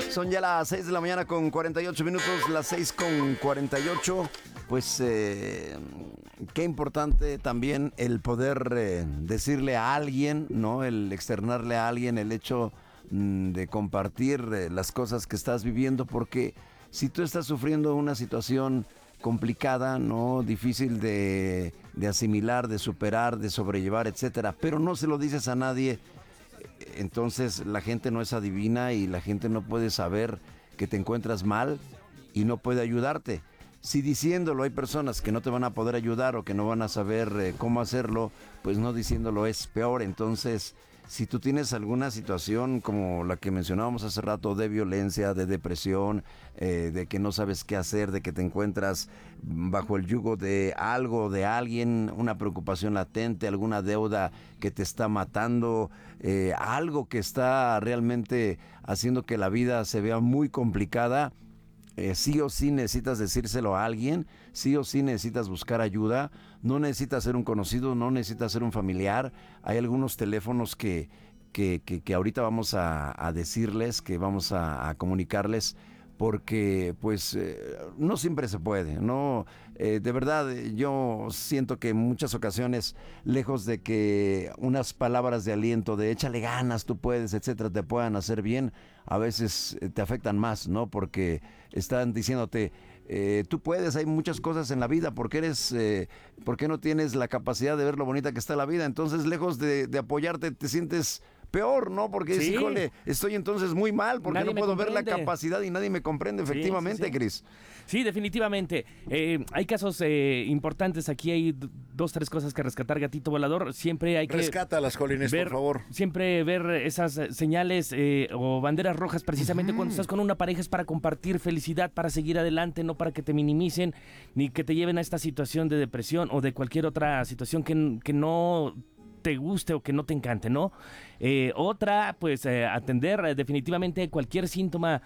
Son ya las 6 de la mañana con 48 minutos, las 6 con 48. Pues qué importante también el poder decirle a alguien, ¿no? El externarle a alguien el hecho de compartir las cosas que estás viviendo, porque si tú estás sufriendo una situación complicada, ¿no? Difícil de asimilar, de superar, de sobrellevar, etcétera, pero no se lo dices a nadie, entonces la gente no es adivina y la gente no puede saber que te encuentras mal y no puede ayudarte. Si diciéndolo hay personas que no te van a poder ayudar o que no van a saber cómo hacerlo, pues no diciéndolo es peor. Entonces, si tú tienes alguna situación como la que mencionábamos hace rato, de violencia, de depresión, de que no sabes qué hacer, de que te encuentras bajo el yugo de algo, de alguien, una preocupación latente, alguna deuda que te está matando, algo que está realmente haciendo que la vida se vea muy complicada, sí o sí necesitas decírselo a alguien, sí o sí necesitas buscar ayuda, no necesitas ser un conocido, no necesitas ser un familiar. Hay algunos teléfonos que ahorita vamos a decirles, que vamos a comunicarles, porque pues no siempre se puede, ¿no? De verdad, yo siento que en muchas ocasiones, lejos de que unas palabras de aliento, de échale ganas, tú puedes, etcétera, te puedan hacer bien, a veces te afectan más, ¿no? Porque están diciéndote, tú puedes, hay muchas cosas en la vida, ¿por qué no tienes la capacidad de ver lo bonita que está la vida? Entonces, lejos de apoyarte, te sientes peor, ¿no? Porque Sí. híjole, estoy entonces muy mal porque Nadie no me puedo ver la comprende. capacidad y nadie me comprende, efectivamente, Sí. Cris. Sí, definitivamente. Hay casos importantes. Aquí hay 2-3 cosas que rescatar, gatito volador. Siempre hay que Rescátalas, Jolines, ver, por favor. siempre ver esas señales o banderas rojas precisamente cuando estás con una pareja, es para compartir felicidad, para seguir adelante, no para que te minimicen ni que te lleven a esta situación de depresión o de cualquier otra situación que no te guste o que no te encante, ¿no? Otra, pues atender definitivamente cualquier síntoma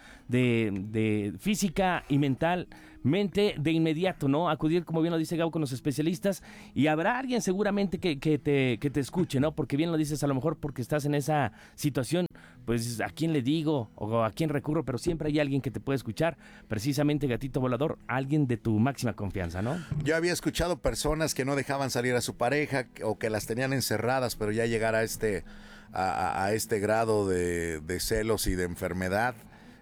de física y mentalmente de inmediato, ¿no? Acudir, como bien lo dice Gabo, con los especialistas, y habrá alguien seguramente que te escuche, ¿no? Porque bien lo dices, a lo mejor porque estás en esa situación, pues a quién le digo o a quién recurro, pero siempre hay alguien que te puede escuchar, precisamente, gatito volador, alguien de tu máxima confianza, ¿no? Yo había escuchado personas que no dejaban salir a su pareja o que las tenían encerradas, pero ya llegar a este grado de celos y de enfermedad,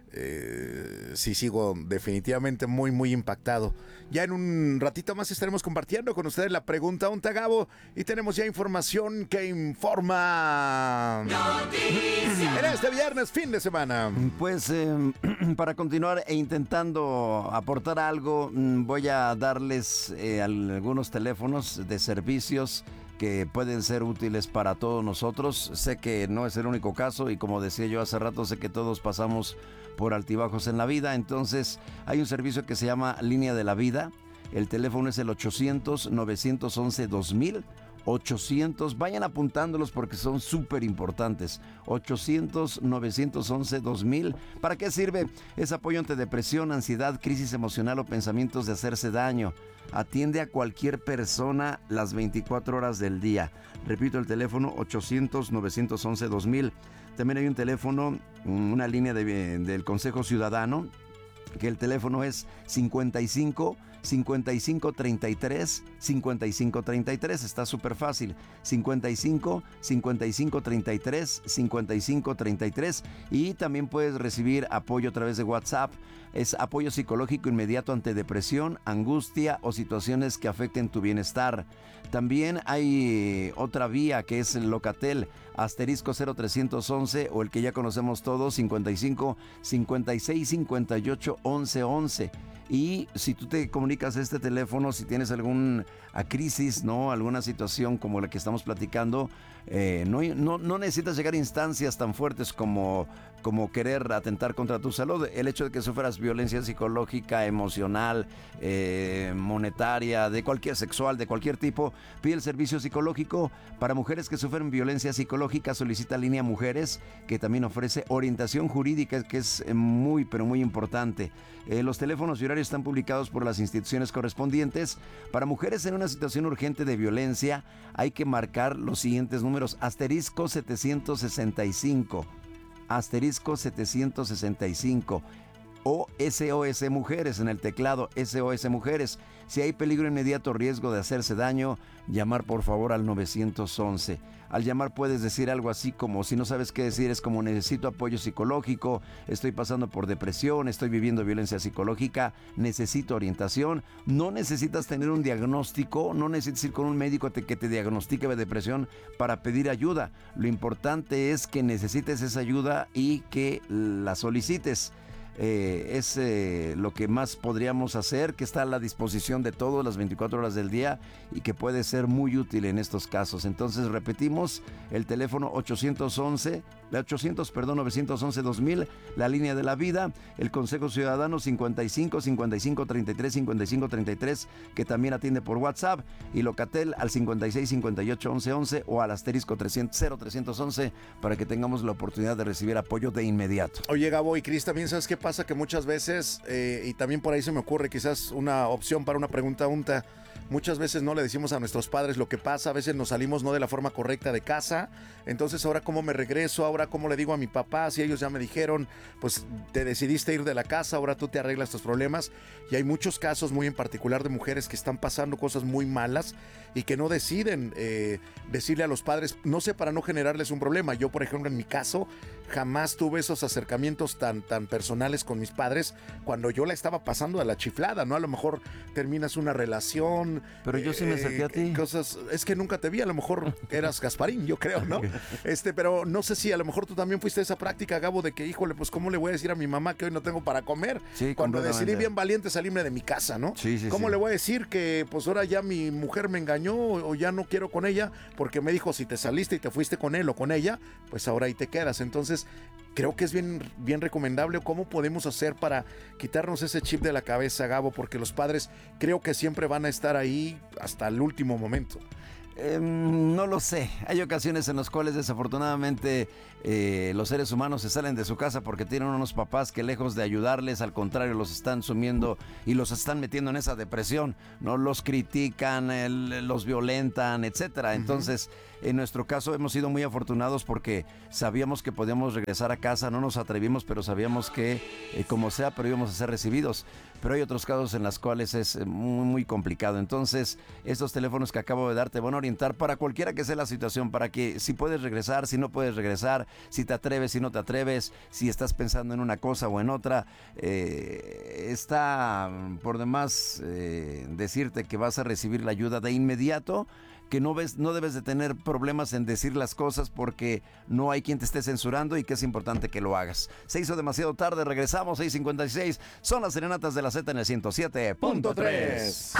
sí sigo definitivamente muy, muy impactado. Ya en un ratito más estaremos compartiendo con ustedes la pregunta un Gabo, y tenemos ya información que informa en este viernes, fin de semana. Pues para continuar e intentando aportar algo, voy a darles algunos teléfonos de servicios que pueden ser útiles para todos nosotros. Sé que no es el único caso y, como decía yo hace rato, sé que todos pasamos por altibajos en la vida. Entonces hay un servicio que se llama Línea de la Vida. El teléfono es el 800-911-2000. 800, vayan apuntándolos porque son súper importantes. 800-911-2000. ¿Para qué sirve? Es apoyo ante depresión, ansiedad, crisis emocional o pensamientos de hacerse daño. Atiende a cualquier persona las 24 horas del día. Repito el teléfono, 800-911-2000. También hay un teléfono, una línea del Consejo Ciudadano, que el teléfono es 55 33, está súper fácil. 55 33, y también puedes recibir apoyo a través de WhatsApp. Es apoyo psicológico inmediato ante depresión, angustia o situaciones que afecten tu bienestar. También hay otra vía que es el Locatel, asterisco 0311, o el que ya conocemos todos, 55 56 58 11 11. Y si tú te comunicas a este teléfono, si tienes alguna crisis, ¿no? Alguna situación como la que estamos platicando, no necesitas llegar a instancias tan fuertes como querer atentar contra tu salud. El hecho de que sufras violencia psicológica, emocional, monetaria, de cualquier sexual, de cualquier tipo, pide el servicio psicológico. Para mujeres que sufren violencia psicológica, solicita Línea Mujeres, que también ofrece orientación jurídica, que es muy, pero muy importante. Los teléfonos y horarios están publicados por las instituciones correspondientes. Para mujeres en una situación urgente de violencia, hay que marcar los siguientes números: asterisco 765, asterisco 765. O SOS Mujeres, en el teclado SOS Mujeres. Si hay peligro inmediato, riesgo de hacerse daño, llamar por favor al 911. Al llamar puedes decir algo así como, si no sabes qué decir, es como: necesito apoyo psicológico, estoy pasando por depresión, estoy viviendo violencia psicológica, necesito orientación. No necesitas tener un diagnóstico, no necesitas ir con un médico que te diagnostique de depresión para pedir ayuda. Lo importante es que necesites esa ayuda y que la solicites. Es lo que más podríamos hacer, que está a la disposición de todos las 24 horas del día y que puede ser muy útil en estos casos. Entonces repetimos, el teléfono 911 2000, la línea de la vida, el Consejo Ciudadano 55 55 33 55 33, que también atiende por WhatsApp, y Locatel al 56 58 11 11 o al asterisco 0311 para que tengamos la oportunidad de recibir apoyo de inmediato. Oye, Gabo y Cris, también sabes qué pasa, que muchas veces, y también por ahí se me ocurre quizás una opción para una pregunta unta, muchas veces no le decimos a nuestros padres lo que pasa, a veces nos salimos no de la forma correcta de casa, entonces ahora cómo me regreso, ahora cómo le digo a mi papá, si ellos ya me dijeron, pues te decidiste ir de la casa, ahora tú te arreglas tus problemas, y hay muchos casos muy en particular de mujeres que están pasando cosas muy malas y que no deciden decirle a los padres, no sé, para no generarles un problema. Yo, por ejemplo, en mi caso, jamás tuve esos acercamientos tan personales con mis padres cuando yo la estaba pasando a la chiflada, ¿no? A lo mejor terminas una relación. Pero yo sí me acerqué a ti. Cosas, es que nunca te vi, a lo mejor eras Gasparín, yo creo, ¿no? Pero no sé si a lo mejor tú también fuiste a esa práctica, Gabo, de que, híjole, pues ¿cómo le voy a decir a mi mamá que hoy no tengo para comer? Sí, cuando decidí bien valiente salirme de mi casa, ¿no? Sí, ¿Cómo le voy a decir que pues ahora ya mi mujer me engañó o ya no quiero con ella? Porque me dijo, si te saliste y te fuiste con él o con ella, pues ahora ahí te quedas. Entonces, creo que es bien recomendable. ¿Cómo podemos hacer para quitarnos ese chip de la cabeza, Gabo? Porque los padres creo que siempre van a estar ahí hasta el último momento. No lo sé. Hay ocasiones en las cuales desafortunadamente los seres humanos se salen de su casa porque tienen unos papás que, lejos de ayudarles, al contrario, los están sumiendo y los están metiendo en esa depresión, ¿no? Los critican, los violentan, etcétera. Entonces, en nuestro caso hemos sido muy afortunados porque sabíamos que podíamos regresar a casa, no nos atrevimos, pero sabíamos que como sea, pero íbamos a ser recibidos. Pero hay otros casos en los cuales es muy, muy complicado. Entonces, estos teléfonos que acabo de dar te van a orientar para cualquiera que sea la situación, para que si puedes regresar, si no puedes regresar, si te atreves, si no te atreves, si estás pensando en una cosa o en otra. Está por demás decirte que vas a recibir la ayuda de inmediato, que no debes de tener problemas en decir las cosas porque no hay quien te esté censurando y que es importante que lo hagas. Se hizo demasiado tarde, regresamos, 6:56. Son las serenatas de la Z en el 107.3.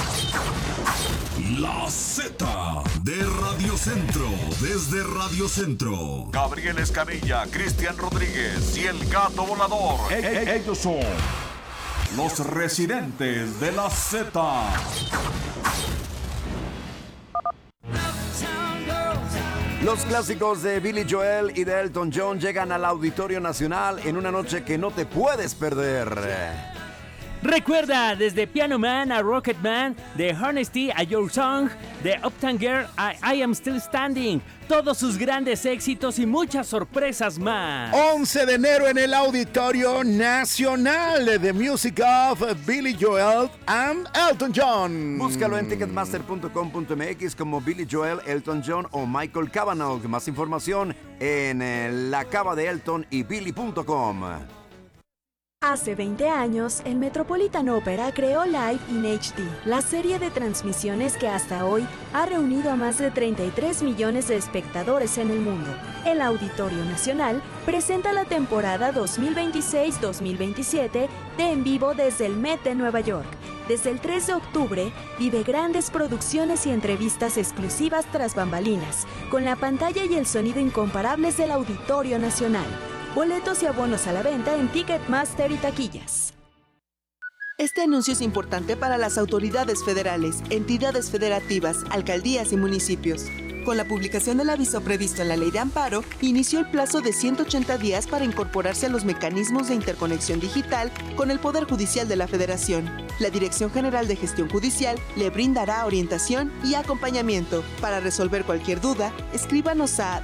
La Z de Radio Centro, desde Radio Centro. Gabriel Escamilla, Cristian Rodríguez y el Gato Volador. Ellos son los residentes de la Z. Los clásicos de Billy Joel y de Elton John llegan al Auditorio Nacional en una noche que no te puedes perder. Recuerda, desde Piano Man a Rocket Man, de Honesty a Your Song, de Uptown Girl a I Am Still Standing, todos sus grandes éxitos y muchas sorpresas más. 11 de enero en el Auditorio Nacional, The Music of Billy Joel and Elton John. Búscalo en ticketmaster.com.mx como Billy Joel, Elton John o Michael Cavanaugh. Más información en la cava de Elton y Billy.com. Hace 20 años, el Metropolitan Opera creó Live in HD, la serie de transmisiones que hasta hoy ha reunido a más de 33 millones de espectadores en el mundo. El Auditorio Nacional presenta la temporada 2026-2027 de En Vivo desde el Met de Nueva York. Desde el 3 de octubre, vive grandes producciones y entrevistas exclusivas tras bambalinas, con la pantalla y el sonido incomparables del Auditorio Nacional. Boletos y abonos a la venta en Ticketmaster y taquillas. Este anuncio es importante para las autoridades federales, entidades federativas, alcaldías y municipios. Con la publicación del aviso previsto en la Ley de Amparo, inició el plazo de 180 días para incorporarse a los mecanismos de interconexión digital con el Poder Judicial de la Federación. La Dirección General de Gestión Judicial le brindará orientación y acompañamiento. Para resolver cualquier duda, escríbanos a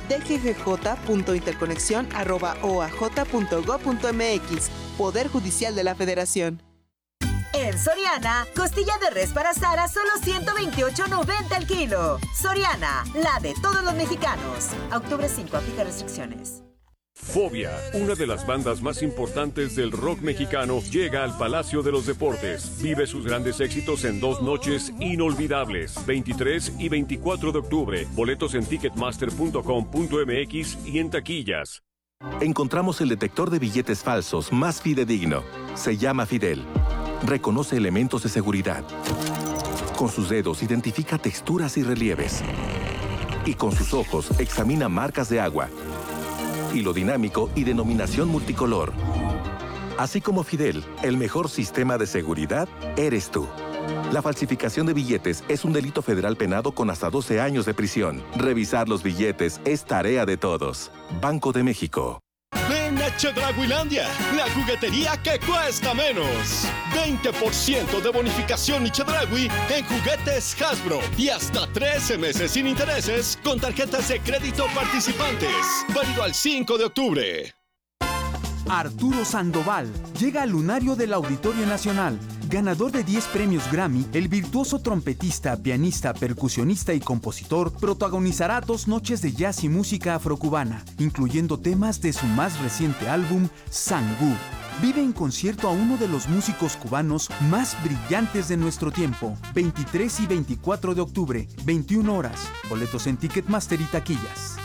dggj.interconexión@oaj.gov.mx. Poder Judicial de la Federación. En Soriana, costilla de res para asar a solo $128.90 el kilo. Soriana, la de todos los mexicanos. A octubre 5, aplica restricciones. Fobia, una de las bandas más importantes del rock mexicano, llega al Palacio de los Deportes. Vive sus grandes éxitos en 2 noches inolvidables, 23 y 24 de octubre. Boletos en ticketmaster.com.mx y en taquillas. Encontramos el detector de billetes falsos más fidedigno. Se llama Fidel. Reconoce elementos de seguridad. Con sus dedos identifica texturas y relieves. Y con sus ojos examina marcas de agua, hilo dinámico y denominación multicolor. Así como Fidel, el mejor sistema de seguridad eres tú. La falsificación de billetes es un delito federal penado con hasta 12 años de prisión. Revisar los billetes es tarea de todos. Banco de México. Ven a Chedrauilandia, la juguetería que cuesta menos. 20% de bonificación y Chedraui en juguetes Hasbro y hasta 13 meses sin intereses con tarjetas de crédito participantes. Válido al 5 de octubre. Arturo Sandoval llega al lunario del Auditorio Nacional. Ganador de 10 premios Grammy, el virtuoso trompetista, pianista, percusionista y compositor protagonizará 2 noches de jazz y música afrocubana, incluyendo temas de su más reciente álbum, Sangú. Vive en concierto a uno de los músicos cubanos más brillantes de nuestro tiempo. 23 y 24 de octubre, 21 horas. Boletos en Ticketmaster y taquillas.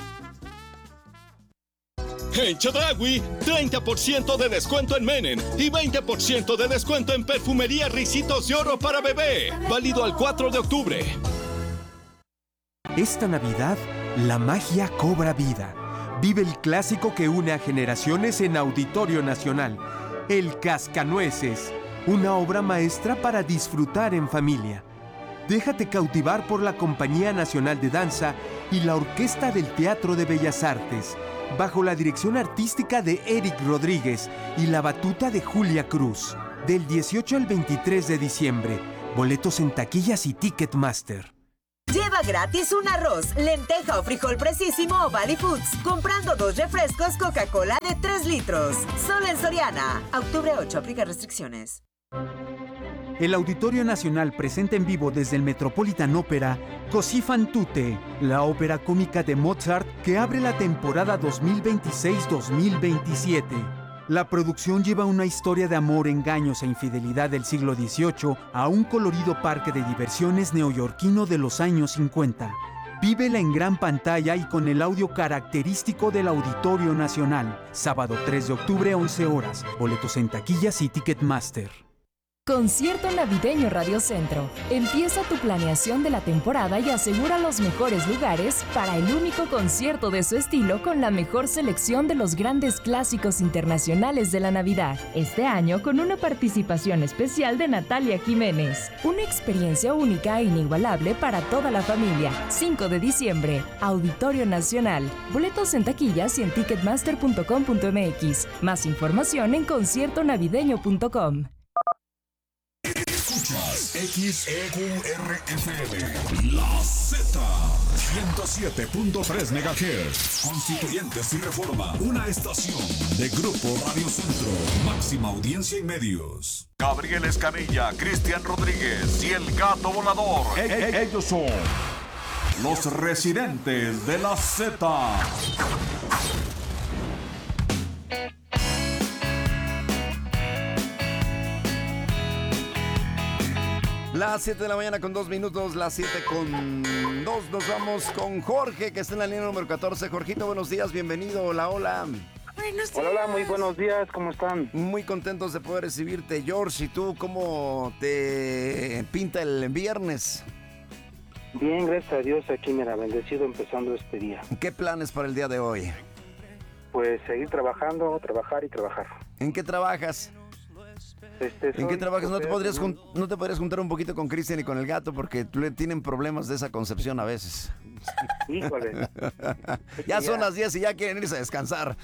En Chedraui, 30% de descuento en Menen y 20% de descuento en perfumería Ricitos de Oro para bebé. Válido al 4 de octubre. Esta Navidad, la magia cobra vida. Vive el clásico que une a generaciones en Auditorio Nacional. El Cascanueces, una obra maestra para disfrutar en familia. Déjate cautivar por la Compañía Nacional de Danza y la Orquesta del Teatro de Bellas Artes, bajo la dirección artística de Eric Rodríguez y la batuta de Julia Cruz. Del 18 al 23 de diciembre. Boletos en taquillas y Ticketmaster. Lleva gratis un arroz, lenteja o frijol Precisimo o Valley Foods, comprando 2 refrescos Coca-Cola de 3 litros. Solo en Soriana. A octubre 8, aplica restricciones. El Auditorio Nacional presenta en vivo desde el Metropolitan Opera Così fan tutte, la ópera cómica de Mozart que abre la temporada 2026-2027. La producción lleva una historia de amor, engaños e infidelidad del siglo XVIII a un colorido parque de diversiones neoyorquino de los años 50. Vívela en gran pantalla y con el audio característico del Auditorio Nacional. Sábado 3 de octubre, 11 horas. Boletos en taquillas y Ticketmaster. Concierto Navideño Radio Centro. Empieza tu planeación de la temporada y asegura los mejores lugares para el único concierto de su estilo con la mejor selección de los grandes clásicos internacionales de la Navidad. Este año con una participación especial de Natalia Jiménez. Una experiencia única e inigualable para toda la familia. 5 de diciembre, Auditorio Nacional. Boletos en taquillas y en ticketmaster.com.mx. Más información en conciertonavideño.com. Escuchas XEQRFM, La Z, 107.3 MHz, Constituyentes y Reforma, una estación de Grupo Radio Centro, máxima audiencia y medios. Gabriel Escamilla, Cristian Rodríguez y el Gato Volador. Ellos son los residentes de La Z. Las 7 de la mañana con 2 minutos, las 7 con 2. Nos vamos con Jorge, que está en la línea número 14. Jorgito, buenos días, bienvenido. Hola, hola. Buenos días. Hola, muy buenos días, ¿cómo están? Muy contentos de poder recibirte, George. ¿Y tú cómo te pinta el viernes? Bien, gracias a Dios, aquí mira, bendecido empezando este día. ¿Qué planes para el día de hoy? Pues seguir trabajando, trabajar y trabajar. ¿En qué trabajas? ¿En qué trabajas? ¿No te podrías juntar un poquito con Cristian y con el gato? Porque tienen problemas de esa concepción a veces. Híjole. Ya son las 10 y ya quieren irse a descansar.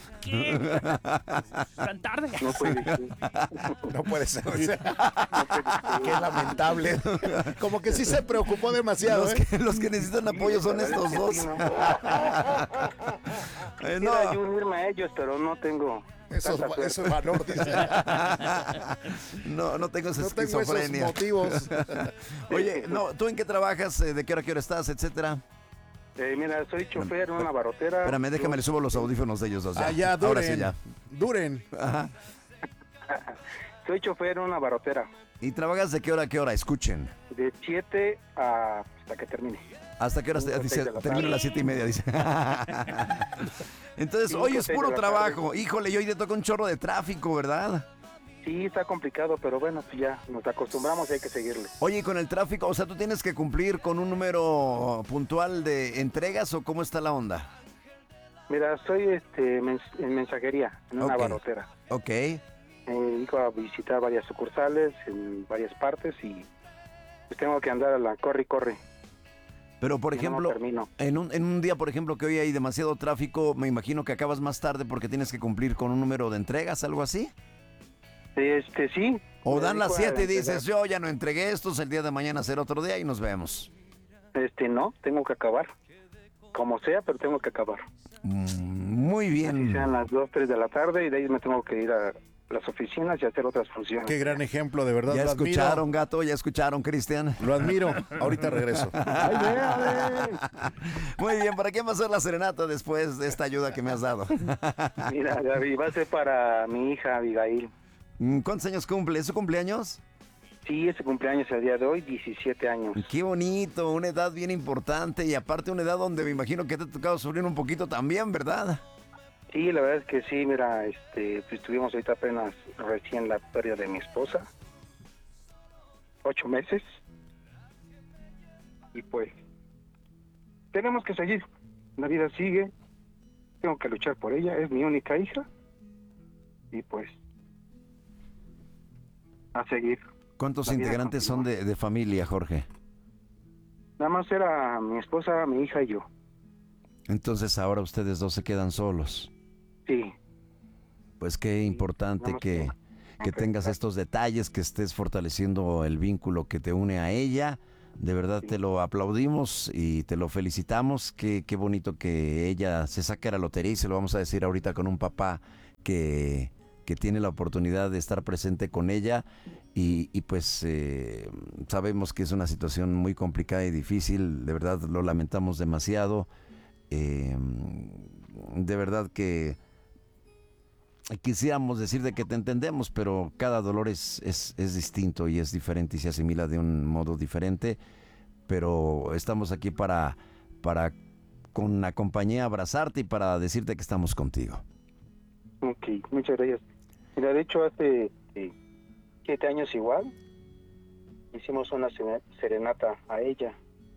¿Tan tarde? No puede ser. No puede ser. O sea, qué lamentable. Como que sí se preocupó demasiado. Los que necesitan apoyo son estos dos. Quisiera yo unirme a ellos, pero no tengo... Eso es valor, dice. No tengo esa No tengo esquizofrenia. esos motivos. Oye, ¿tú en qué trabajas? ¿De qué hora estás, etcétera? Mira, soy chofer en una barrotera. Espérame, déjame, le subo los audífonos de ellos dos. Ya, duren. Ahora sí, ya. Duren. Ajá. Soy chofer en una barrotera. ¿Y trabajas de qué hora a qué hora? Escuchen. De 7 hasta que termine. ¿Hasta qué hora? Dice, termino a las 7:30, dice. Entonces, hoy es puro trabajo. Híjole, y hoy te toca un chorro de tráfico, ¿verdad? Sí, está complicado, pero bueno, pues ya nos acostumbramos y hay que seguirle. Oye, y con el tráfico, o sea, ¿tú tienes que cumplir con un número puntual de entregas o cómo está la onda? Mira, soy en mensajería, en una barrotera. Ok. Iba a visitar varias sucursales en varias partes y pues tengo que andar a la corre y corre. Pero, por ejemplo, en un día, por ejemplo, que hoy hay demasiado tráfico, me imagino que acabas más tarde porque tienes que cumplir con un número de entregas, algo así. Sí. O dan las 7 y dices, yo ya no entregué estos, el día de mañana será otro día y nos vemos. No, tengo que acabar. Como sea, pero tengo que acabar. Muy bien. Así sean las 2, 3 de la tarde y de ahí me tengo que ir a las oficinas y hacer otras funciones. Qué gran ejemplo, de verdad. Ya lo escucharon, admiro. gato, ya escucharon, Cristian. Lo admiro. Ahorita regreso. Muy bien, ¿para quién va a ser la serenata después de esta ayuda que me has dado? Mira, Gaby, va a ser para mi hija Abigail. ¿Cuántos años cumple? ¿Es su cumpleaños? Sí, ese cumpleaños el día de hoy, 17 años. Qué bonito, una edad bien importante y aparte una edad donde me imagino que te ha tocado sufrir un poquito también, ¿verdad? Sí, la verdad es que sí, mira, pues tuvimos ahorita apenas recién la pérdida de mi esposa. 8 meses. Y pues, tenemos que seguir. La vida sigue. Tengo que luchar por ella. Es mi única hija. Y pues, a seguir. ¿Cuántos integrantes son de familia, Jorge? Nada más era mi esposa, mi hija y yo. Entonces ahora ustedes dos se quedan solos. Sí. Pues qué importante que tengas estos detalles, que estés fortaleciendo el vínculo que te une a ella. De verdad te lo aplaudimos y te lo felicitamos. Qué bonito que ella se saque la lotería y se lo vamos a decir ahorita con un papá que tiene la oportunidad de estar presente con ella y pues sabemos que es una situación muy complicada y difícil. De verdad lo lamentamos demasiado. De verdad que quisiéramos decir de que te entendemos, pero cada dolor es distinto y es diferente y se asimila de un modo diferente, pero estamos aquí para con la compañía abrazarte y para decirte que estamos contigo. Ok, muchas gracias. Mira, de hecho hace 7 años igual hicimos una serenata a ella.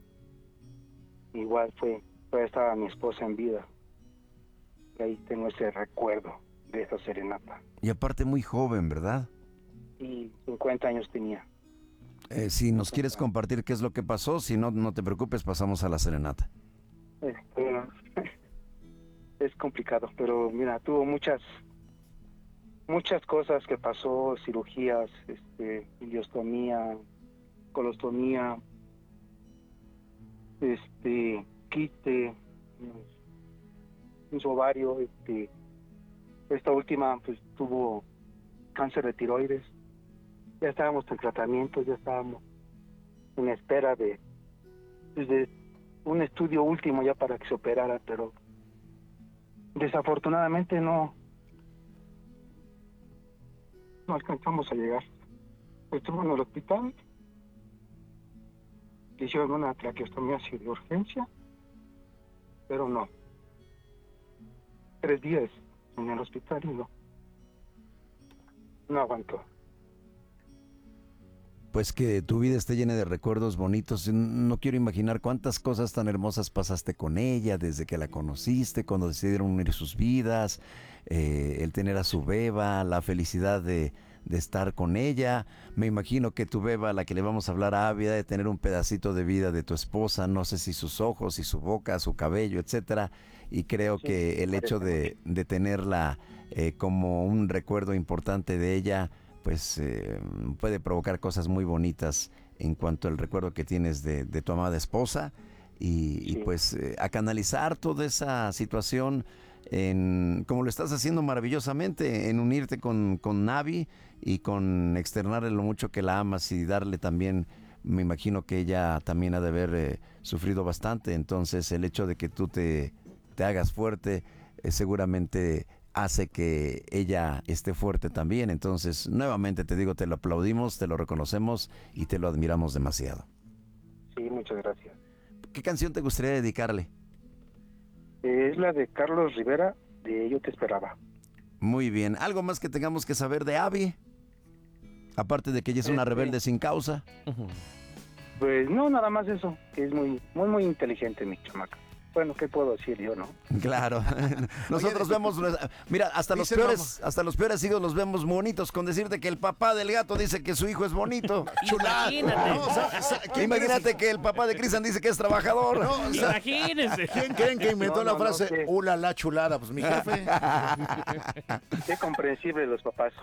Igual estaba mi esposa en vida. Y ahí tengo ese recuerdo de esa serenata. Y aparte muy joven, ¿verdad? Y 50 años tenía. Si nos quieres compartir qué es lo que pasó, si no, no te preocupes, pasamos a la serenata. Es complicado, pero mira, tuvo muchas cosas que pasó, cirugías, ileostomía, colostomía, quiste, un ovario, esta última pues tuvo cáncer de tiroides. Ya estábamos en tratamiento, ya estábamos en espera de un estudio último ya para que se operara, pero desafortunadamente no alcanzamos a llegar. Estuvo en el hospital, le hicieron una traqueostomía de urgencia, pero no. 3 días en el hospital y no aguantó. pues que tu vida esté llena de recuerdos bonitos. No quiero imaginar cuántas cosas tan hermosas pasaste con ella desde que la conociste, cuando decidieron unir sus vidas, el tener a su beba, la felicidad de estar con ella. Me imagino que tu beba, a la que le vamos a hablar, ávida de tener un pedacito de vida de tu esposa, no sé si sus ojos, si su boca, su cabello, etcétera. Y creo que el hecho de tenerla como un recuerdo importante de ella, pues puede provocar cosas muy bonitas en cuanto al recuerdo que tienes de tu amada esposa y pues a canalizar toda esa situación como lo estás haciendo maravillosamente, en unirte con Navi y con externarle lo mucho que la amas y darle también, me imagino que ella también ha de haber sufrido bastante. Entonces el hecho de que tú te hagas fuerte seguramente hace que ella esté fuerte también. Entonces, nuevamente te digo, te lo aplaudimos, te lo reconocemos y te lo admiramos demasiado. Sí, muchas gracias. ¿Qué canción te gustaría dedicarle? Es la de Carlos Rivera, de Yo Te Esperaba. Muy bien. ¿Algo más que tengamos que saber de Abby? Aparte de que ella es una rebelde sin causa. Pues no, nada más eso, que es muy inteligente mi chamaca. Bueno, ¿qué puedo decir yo, no? Claro. Nosotros vemos, mira, hasta los peores hijos los vemos bonitos, con decirte que el papá del gato dice que su hijo es bonito. Chulada. Imagínate que el papá de Cristian dice que es trabajador. No, imagínense. ¿Quién creen que inventó la frase, la chulada? Pues mi jefe. Qué comprensible los papás.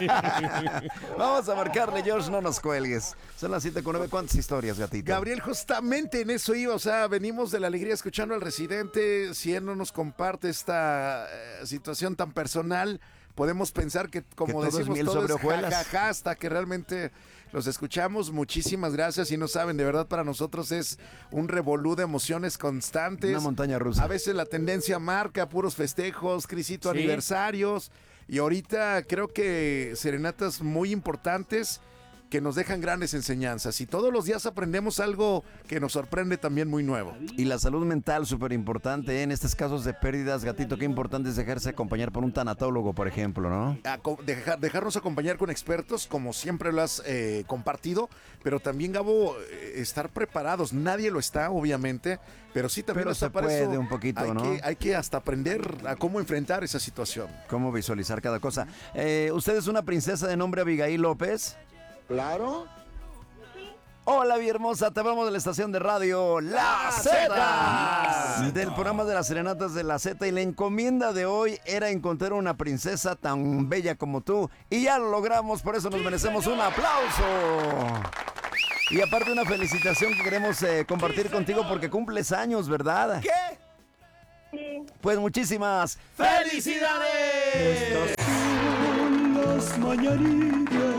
Vamos a marcarle, George, no nos cuelgues. Son las 7:09. ¿Cuántas historias, gatito? Gabriel, justamente en eso iba, o sea, venimos de la alegría escuchando al residente. Si él no nos comparte esta situación tan personal, podemos pensar que, como que todo decimos, es miel todo sobre es hojuelas. jajaja, hasta que realmente los escuchamos. Muchísimas gracias. Y no saben, de verdad para nosotros es un revolú de emociones constantes. Una montaña rusa. A veces la tendencia marca puros festejos, Crisito, aniversarios. Y ahorita creo que serenatas muy importantes que nos dejan grandes enseñanzas. Y todos los días aprendemos algo que nos sorprende también muy nuevo. Y la salud mental, súper importante, en estos casos de pérdidas, gatito, qué importante es dejarse acompañar por un tanatólogo, por ejemplo, ¿no? Dejarnos acompañar con expertos, como siempre lo has compartido, pero también, Gabo, estar preparados. Nadie lo está, obviamente, pero sí también pero está se para puede eso. un poquito, hay ¿no? Hay que hasta aprender a cómo enfrentar esa situación. Cómo visualizar cada cosa. ¿Usted es una princesa de nombre Abigail López? Claro. Hola, mi hermosa, te vamos de la estación de radio La Z, del programa de las serenatas de La Z, y la encomienda de hoy era encontrar una princesa tan bella como tú, y ya lo logramos, por eso nos merecemos un aplauso. Y aparte una felicitación que queremos compartir contigo porque cumples años, ¿verdad? ¿Qué? Sí. Pues muchísimas felicidades. Estas son las mañanitas